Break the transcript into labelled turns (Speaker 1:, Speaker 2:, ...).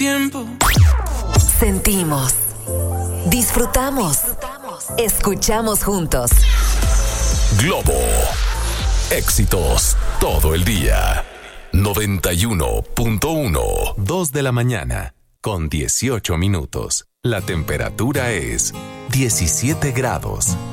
Speaker 1: tiempo.
Speaker 2: Sentimos, disfrutamos, escuchamos juntos.
Speaker 3: Globo. Éxitos todo el día. 91.1. 2 de la mañana con 18 minutos. La temperatura es 17 grados.